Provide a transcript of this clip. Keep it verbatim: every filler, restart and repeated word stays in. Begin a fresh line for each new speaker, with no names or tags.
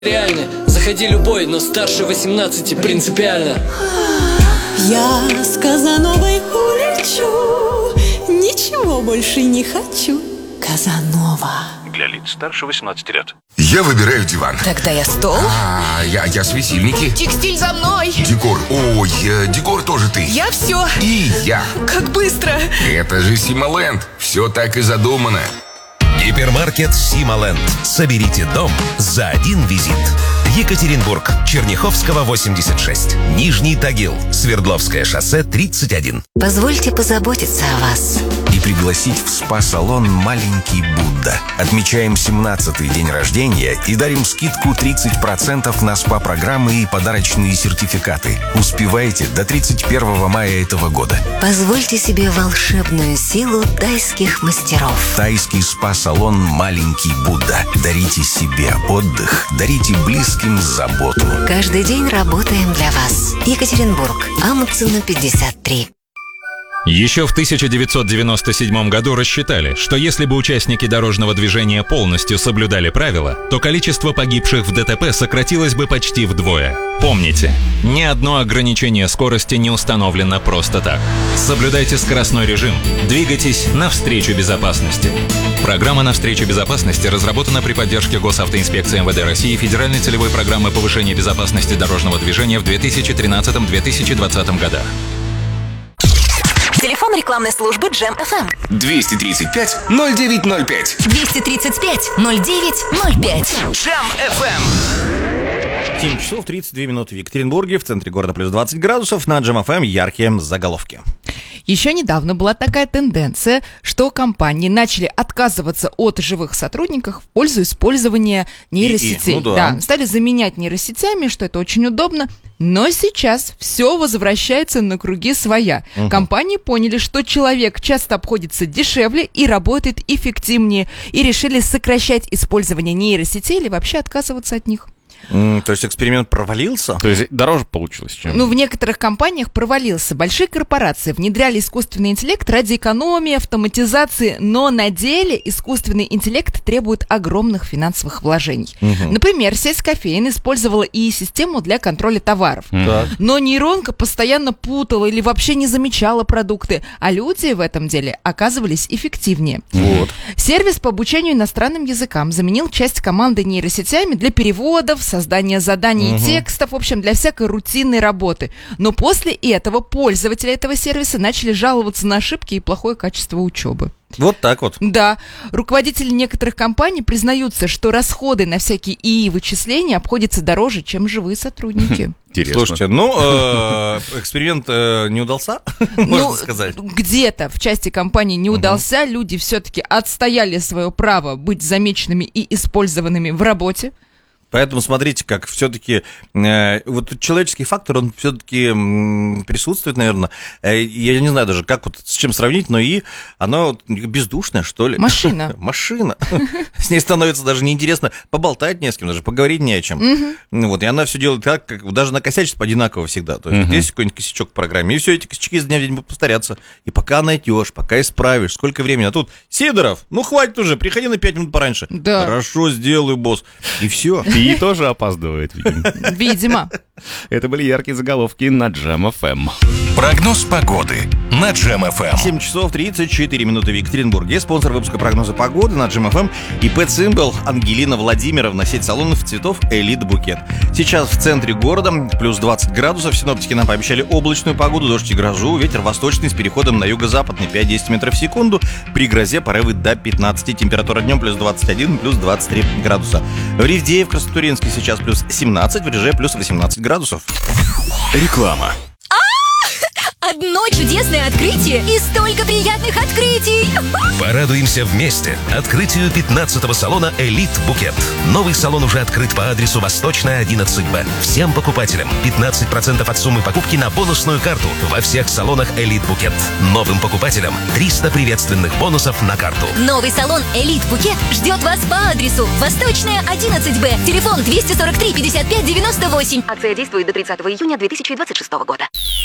Реально, заходи любой, но старше восемнадцати принципиально.
Я с Казановой улечу, ничего больше не хочу. Казанова.
Для лиц старше восемнадцати лет.
Я выбираю диван.
Тогда я стол.
А, я, я светильники.
Текстиль за мной.
Декор. Ой, э, декор тоже ты.
Я все.
И я.
Как быстро.
Это же Симоленд. Все так и задумано.
Гипермаркет Симоленд. Соберите дом за один визит. Екатеринбург, Черняховского, восемьдесят шесть. Нижний Тагил, Свердловское шоссе, тридцать один.
Позвольте позаботиться о вас.
И пригласить в спа-салон «Маленький Будда». Отмечаем семнадцатый день рождения и дарим скидку тридцать процентов на спа-программы и подарочные сертификаты. Успевайте до тридцать первого мая этого года.
Позвольте себе волшебную силу тайских мастеров.
Тайский спа-салон «Маленький Будда». Дарите себе отдых, дарите близким заботу.
Каждый день работаем для вас. Екатеринбург, Амундсена, пятьдесят три.
Еще в тысяча девятьсот девяносто седьмом году рассчитали, что если бы участники дорожного движения полностью соблюдали правила, то количество погибших в ДТП сократилось бы почти вдвое. Помните, ни одно ограничение скорости не установлено просто так. Соблюдайте скоростной режим, двигайтесь навстречу безопасности. Программа «Навстречу безопасности» разработана при поддержке Госавтоинспекции эм вэ дэ России и Федеральной целевой программы повышения безопасности дорожного движения в две тысячи тринадцатом — две тысячи двадцатом годах.
Телефон рекламной службы Джем эф эм.
двести тридцать пять ноль девять ноль пять.
двести тридцать пять ноль девять ноль пять.
Джем эф эм.
семь часов тридцать две минуты в Екатеринбурге, в центре города плюс двадцать градусов, на Джем эф эм яркие заголовки.
Еще недавно была такая тенденция, что компании начали отказываться от живых сотрудников в пользу использования нейросетей.
И, и, ну да.
Да, стали заменять нейросетями, что это очень удобно. Но сейчас все возвращается на круги своя. Угу. Компании поняли, что человек часто обходится дешевле и работает эффективнее, и решили сокращать использование нейросетей или вообще отказываться от них.
Mm, то есть эксперимент провалился?
То есть дороже получилось, чем?
Ну, в некоторых компаниях провалился. Большие корпорации внедряли искусственный интеллект ради экономии, автоматизации, но на деле искусственный интеллект требует огромных финансовых вложений. Угу. Например, сеть кофеин использовала и и систему для контроля товаров.
Так.
Но нейронка постоянно путала или вообще не замечала продукты, а люди в этом деле оказывались эффективнее.
Вот.
Сервис по обучению иностранным языкам заменил часть команды нейросетями для переводов, создания заданий
угу.
и текстов, в общем, для всякой рутинной работы. Но после этого пользователи этого сервиса начали жаловаться на ошибки и плохое качество учебы.
Вот так вот.
Да. Руководители некоторых компаний признаются, что расходы на всякие и и вычисления обходятся дороже, чем живые сотрудники.
Интересно.
Слушайте, ну, э, эксперимент э, не удался, можно
Ну,
сказать.
где-то в части компании не удался, люди все-таки отстояли свое право быть замеченными и использованными в работе.
Поэтому смотрите, как все-таки э, вот человеческий фактор, он все-таки м, присутствует, наверное. Э, я не знаю даже, как вот с чем сравнить, но и оно бездушное, что ли.
Машина.
Машина. С ней становится даже неинтересно поболтать не с кем, даже поговорить не о чем. Вот, и она все делает так, как даже накосячит одинаково всегда. То есть здесь какой-нибудь косячок в программе, и все эти косячки из дня в день будут повторяться. И пока найдешь, пока исправишь, сколько времени. А тут: Сидоров, ну хватит уже, приходи на пять минут пораньше.
Да.
Хорошо, сделаю, босс. И все.
И тоже опаздывает, видимо.
Видимо.
Это были яркие заголовки на Джем эф эм.
Прогноз погоды на Джем эф эм.
семь часов тридцать четыре минуты в Екатеринбурге. Спонсор выпуска прогноза погоды на Джем эф эм и пэт-символ Ангелина Владимировна, сеть салонов цветов Элит Букет. Сейчас в центре города плюс двадцать градусов. Синоптики нам пообещали облачную погоду, дождь и грозу. Ветер восточный с переходом на юго-западный пять-десять метров в секунду. При грозе порывы до пятнадцати. Температура днем плюс двадцать один, плюс двадцать три градуса. В Ревде и в Краснотурьинске сейчас плюс семнадцать, в Реже плюс восемнадцать градусов.
Реклама.
Одно чудесное открытие и столько приятных открытий!
Порадуемся вместе открытию пятнадцатого салона «Элит Букет». Новый салон уже открыт по адресу Восточная, одиннадцать Б. Всем покупателям пятнадцать процентов от суммы покупки на бонусную карту во всех салонах «Элит Букет». Новым покупателям триста приветственных бонусов на карту.
Новый салон «Элит Букет» ждет вас по адресу Восточная, одиннадцать Б. Телефон двести сорок три пятьдесят пять девяносто восемь. Акция действует до тридцатого июня две тысячи двадцать шестого года.